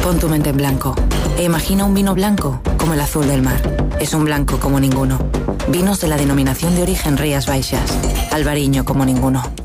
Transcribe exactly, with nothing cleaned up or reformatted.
Pon tu mente en blanco e imagina un vino blanco como el azul del mar. Es un blanco como ninguno. Vinos de la denominación de origen Rías Baixas. Albariño como ninguno.